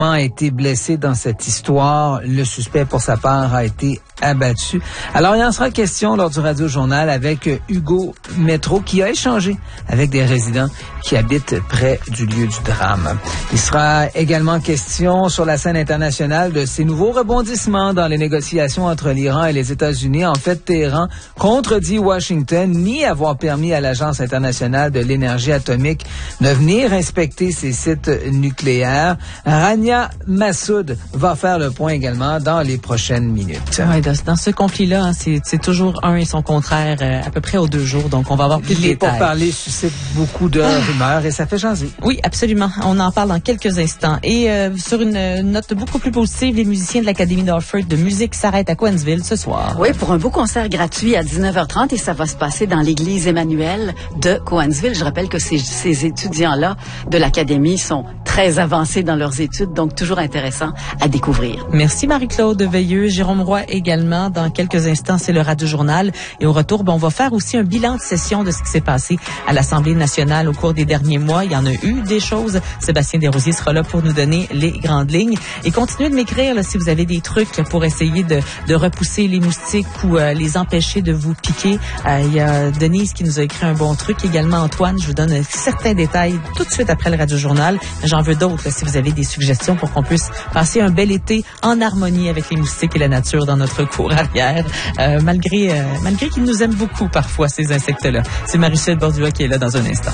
a été blessé dans cette histoire. Le suspect, pour sa part, a été abattu. Alors, il en sera question lors du Radio-Journal avec Hugo Métro, qui a échangé avec des résidents qui habitent près du lieu du drame. Il sera également question sur la scène internationale de ces nouveaux rebondissements dans les négociations entre l'Iran et les États-Unis. En fait, Téhéran contredit Washington ni avoir permis à l'Agence internationale de l'énergie atomique de venir inspecter ses sites nucléaires. Rania Massoud va faire le point également dans les prochaines minutes. Oui, dans ce conflit-là, hein, c'est toujours un et son contraire à peu près aux 2 jours. Donc, on va avoir plus de détails. Les pourparlers suscitent beaucoup de rumeurs et ça fait jaser. Oui, absolument. On en parle dans quelques instants. Et sur une note beaucoup plus positive, les musiciens de l'Académie d'Hartford de musique s'arrêtent à Cowansville ce soir. Oui, pour un beau concert gratuit à 19h30 et ça va se passer dans l'église Emmanuel de Cowansville. Je rappelle que ces étudiants-là de l'Académie sont très avancés dans leurs études, donc toujours intéressant à découvrir. Merci Marie-Claude Veilleux. Jérôme Roy également. Dans quelques instants, c'est le Radio-Journal. Et au retour, on va faire aussi un bilan de session de ce qui s'est passé à l'Assemblée nationale au cours des derniers mois. Il y en a eu des choses. Sébastien Desrosiers sera là pour nous donner les grandes lignes. Et continuez de m'écrire là, si vous avez des trucs là, pour essayer de repousser les moustiques ou les empêcher de vous piquer. Il y a Denise qui nous a écrit un bon truc. Également Antoine, je vous donne certains détails tout de suite après le Radio-Journal. J'en veux d'autres là, si vous avez des suggestions pour qu'on puisse passer un bel été en harmonie avec les moustiques et la nature dans notre cour arrière, malgré qu'ils nous aiment beaucoup parfois, ces insectes-là. C'est Marie-Michel Bordua qui est là dans un instant.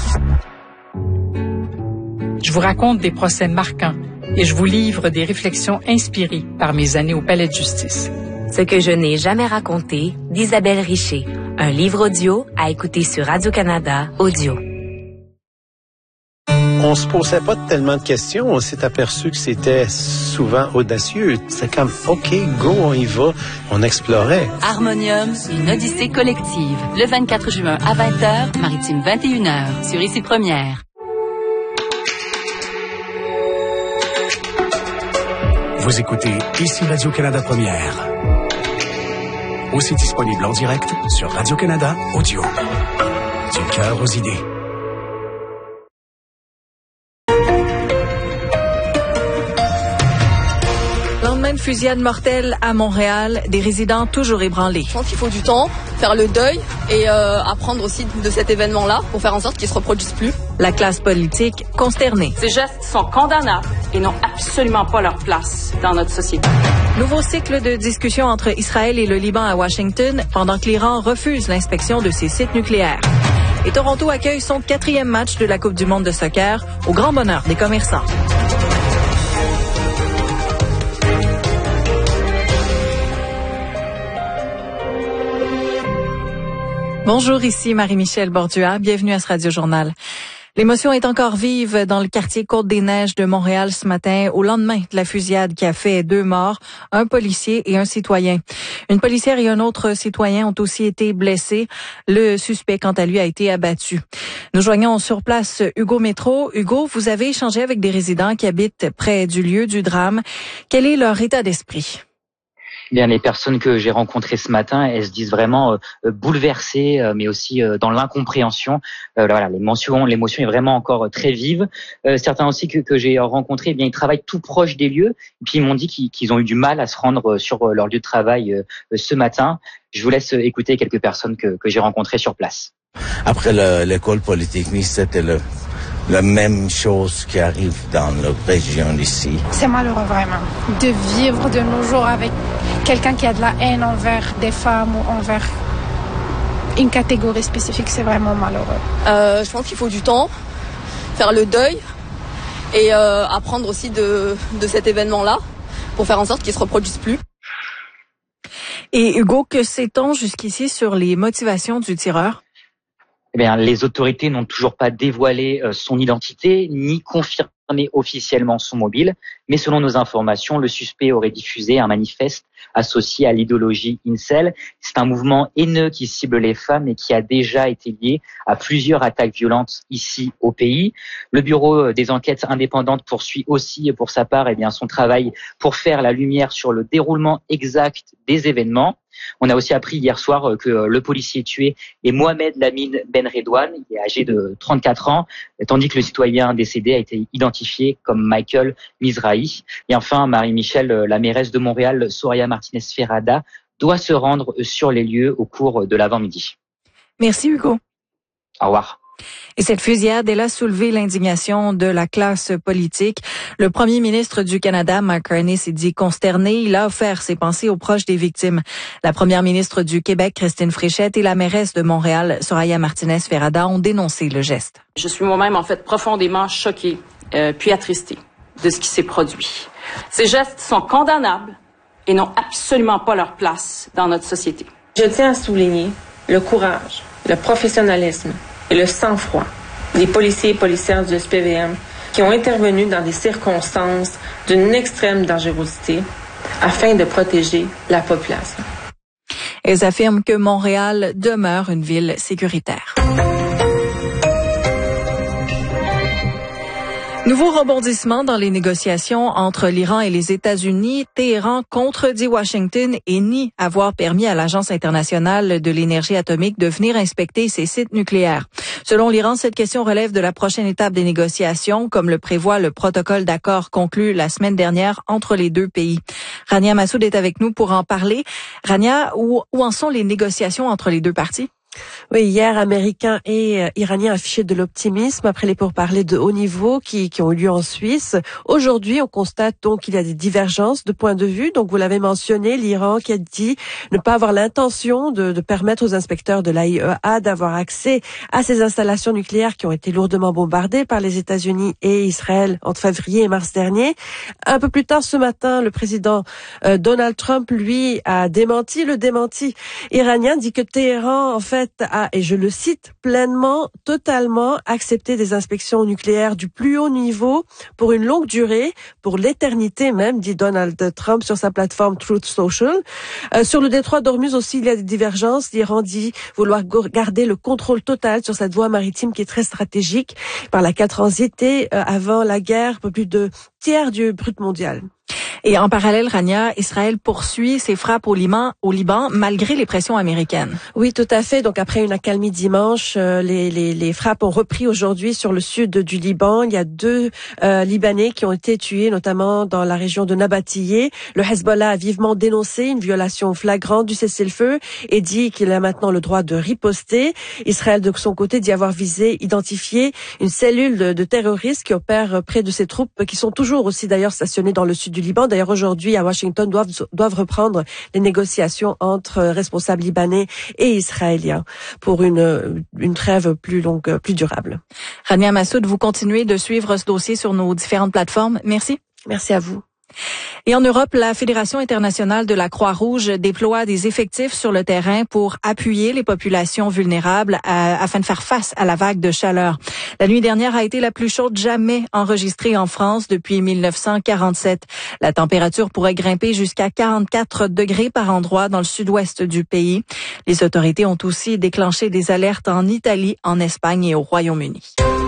Je vous raconte des procès marquants et je vous livre des réflexions inspirées par mes années au Palais de justice. Ce que je n'ai jamais raconté d'Isabelle Richer. Un livre audio à écouter sur Radio-Canada Audio. On se posait pas tellement de questions. On s'est aperçu que c'était souvent audacieux. C'est comme, OK, go, on y va. On explorait. Harmonium, une odyssée collective. Le 24 juin à 20h, Maritime 21h, sur Ici Première. Vous écoutez Ici Radio-Canada Première. Aussi disponible en direct sur Radio-Canada Audio. Du cœur aux idées. Lendemain de fusillade mortelle à Montréal, des résidents toujours ébranlés. Je pense qu'il faut du temps, faire le deuil et apprendre aussi de cet événement-là pour faire en sorte qu'il ne se reproduise plus. La classe politique consternée. Ces gestes sont condamnables et n'ont absolument pas leur place dans notre société. Nouveau cycle de discussion entre Israël et le Liban à Washington pendant que l'Iran refuse l'inspection de ses sites nucléaires. Et Toronto accueille son 4e match de la Coupe du monde de soccer au grand bonheur des commerçants. Bonjour, ici Marie-Michel Bordua. Bienvenue à ce Radio-Journal. L'émotion est encore vive dans le quartier Côte-des-Neiges de Montréal ce matin, au lendemain de la fusillade qui a fait 2 morts, un policier et un citoyen. Une policière et un autre citoyen ont aussi été blessés. Le suspect, quant à lui, a été abattu. Nous joignons sur place Hugo Métro. Hugo, vous avez échangé avec des résidents qui habitent près du lieu du drame. Quel est leur état d'esprit? Bien, les personnes que j'ai rencontrées ce matin, elles se disent vraiment bouleversées, mais aussi dans l'incompréhension. Voilà, l'émotion est vraiment encore très vive. Certains aussi que j'ai rencontrés, eh bien, ils travaillent tout proche des lieux. Et puis ils m'ont dit qu'ils ont eu du mal à se rendre sur leur lieu de travail ce matin. Je vous laisse écouter quelques personnes que j'ai rencontrées sur place. Après l'école polytechnique, c'était la même chose qui arrive dans la région ici. C'est malheureux vraiment de vivre de nos jours avec quelqu'un qui a de la haine envers des femmes ou envers une catégorie spécifique. C'est vraiment malheureux. Je pense qu'il faut du temps, faire le deuil et apprendre aussi de cet événement-là pour faire en sorte qu'il ne se reproduise plus. Et Hugo, que sait-on jusqu'ici sur les motivations du tireur? Eh bien, les autorités n'ont toujours pas dévoilé son identité ni confirmé officiellement son mobile, mais selon nos informations, le suspect aurait diffusé un manifeste associé à l'idéologie incel. C'est un mouvement haineux qui cible les femmes et qui a déjà été lié à plusieurs attaques violentes ici au pays. Le bureau des enquêtes indépendantes poursuit aussi pour sa part son travail pour faire la lumière sur le déroulement exact des événements. On a aussi appris hier soir que le policier tué est Mohamed Lamine Ben Redouane, il est âgé de 34 ans, tandis que le citoyen décédé a été identifié comme Michael Mizrahi. trahi. Et enfin, Marie-Michel, la mairesse de Montréal, Soraya Martinez-Ferrada, doit se rendre sur les lieux au cours de l'avant-midi. Merci Hugo. Au revoir. Et cette fusillade, elle a soulevé l'indignation de la classe politique. Le premier ministre du Canada, Mark Carney, s'est dit consterné. Il a offert ses pensées aux proches des victimes. La première ministre du Québec, Christine Fréchette, et la mairesse de Montréal, Soraya Martinez-Ferrada, ont dénoncé le geste. Je suis moi-même, en fait, profondément choquée, puis attristée de ce qui s'est produit. Ces gestes sont condamnables et n'ont absolument pas leur place dans notre société. Je tiens à souligner le courage, le professionnalisme et le sang-froid des policiers et policières du SPVM qui ont intervenu dans des circonstances d'une extrême dangerosité afin de protéger la population. Elles affirment que Montréal demeure une ville sécuritaire. Nouveau rebondissement dans les négociations entre l'Iran et les États-Unis. Téhéran contredit Washington et nie avoir permis à l'Agence internationale de l'énergie atomique de venir inspecter ses sites nucléaires. Selon l'Iran, cette question relève de la prochaine étape des négociations, comme le prévoit le protocole d'accord conclu la semaine dernière entre les deux pays. Rania Massoud est avec nous pour en parler. Rania, où en sont les négociations entre les deux parties? Oui, hier, Américains et Iraniens affichaient de l'optimisme après les pourparlers de haut niveau qui ont eu lieu en Suisse. Aujourd'hui, on constate donc qu'il y a des divergences de points de vue. Donc, vous l'avez mentionné, l'Iran qui a dit ne pas avoir l'intention de permettre aux inspecteurs de l'AIEA d'avoir accès à ces installations nucléaires qui ont été lourdement bombardées par les États-Unis et Israël entre février et mars dernier. Un peu plus tard ce matin, le président Donald Trump, lui, a démenti le démenti iranien, dit que Téhéran, en fait, a, et je le cite, pleinement, totalement accepté des inspections nucléaires du plus haut niveau pour une longue durée, pour l'éternité même, dit Donald Trump sur sa plateforme Truth Social. Sur le détroit d'Ormuz aussi, il y a des divergences. L'Iran dit vouloir garder le contrôle total sur cette voie maritime qui est très stratégique, par laquelle transitait avant la guerre un peu plus de tiers du brut mondial. Et en parallèle, Rania, Israël poursuit ses frappes au Liban malgré les pressions américaines. Oui, tout à fait. Donc après une accalmie dimanche, les frappes ont repris aujourd'hui sur le sud du Liban. Il y a 2 Libanais qui ont été tués, notamment dans la région de Nabatiyeh. Le Hezbollah a vivement dénoncé une violation flagrante du cessez-le-feu et dit qu'il a maintenant le droit de riposter. Israël, de son côté, dit avoir identifié une cellule de terroristes qui opère près de ses troupes, qui sont toujours aussi d'ailleurs stationnées dans le sud du Liban. D'ailleurs, aujourd'hui, à Washington, doivent reprendre les négociations entre responsables libanais et israéliens pour une trêve plus longue, plus durable. Rania Massoud, vous continuez de suivre ce dossier sur nos différentes plateformes. Merci. Merci à vous. Et en Europe, la Fédération internationale de la Croix-Rouge déploie des effectifs sur le terrain pour appuyer les populations vulnérables afin de faire face à la vague de chaleur. La nuit dernière a été la plus chaude jamais enregistrée en France depuis 1947. La température pourrait grimper jusqu'à 44 degrés par endroit dans le sud-ouest du pays. Les autorités ont aussi déclenché des alertes en Italie, en Espagne et au Royaume-Uni.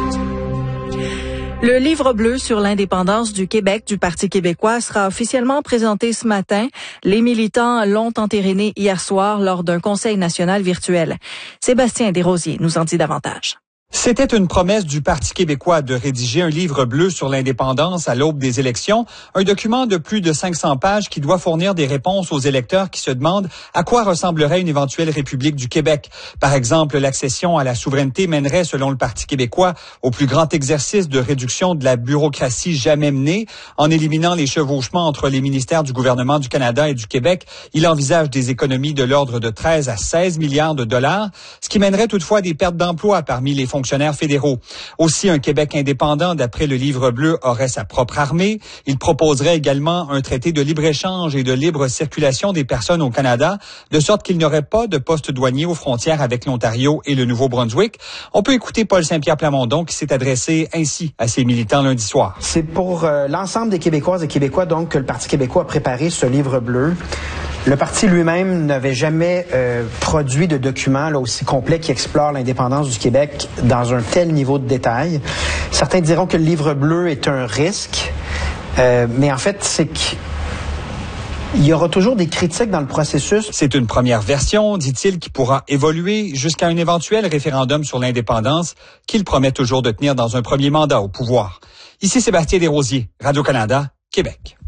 Le livre bleu sur l'indépendance du Québec du Parti québécois sera officiellement présenté ce matin. Les militants l'ont entériné hier soir lors d'un conseil national virtuel. Sébastien Desrosiers nous en dit davantage. C'était une promesse du Parti québécois de rédiger un livre bleu sur l'indépendance à l'aube des élections, un document de plus de 500 pages qui doit fournir des réponses aux électeurs qui se demandent à quoi ressemblerait une éventuelle République du Québec. Par exemple, l'accession à la souveraineté mènerait, selon le Parti québécois, au plus grand exercice de réduction de la bureaucratie jamais menée. En éliminant les chevauchements entre les ministères du gouvernement du Canada et du Québec, il envisage des économies de l'ordre de 13 à 16 milliards de dollars, ce qui mènerait toutefois des pertes d'emplois parmi les fonctionnaires fédéraux. Aussi, un Québec indépendant, d'après le livre bleu, aurait sa propre armée. Il proposerait également un traité de libre-échange et de libre circulation des personnes au Canada, de sorte qu'il n'y aurait pas de poste douanier aux frontières avec l'Ontario et le Nouveau-Brunswick. On peut écouter Paul Saint-Pierre Plamondon qui s'est adressé ainsi à ses militants lundi soir. C'est pour l'ensemble des Québécoises et Québécois donc que le Parti québécois a préparé ce livre bleu. Le parti lui-même n'avait jamais produit de document là, aussi complet qui explore l'indépendance du Québec dans un tel niveau de détail. Certains diront que le livre bleu est un risque, mais en fait, c'est qu'il y aura toujours des critiques dans le processus. C'est une première version, dit-il, qui pourra évoluer jusqu'à un éventuel référendum sur l'indépendance qu'il promet toujours de tenir dans un premier mandat au pouvoir. Ici Sébastien Desrosiers, Radio-Canada, Québec.